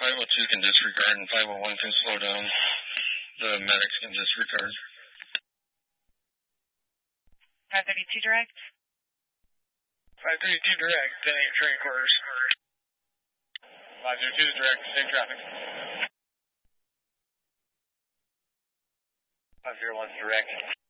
502 can disregard and 501 can slow down. The medics can disregard. 532 direct? 532 direct, 10-8 train quarters. 502 direct, same traffic. 501 direct.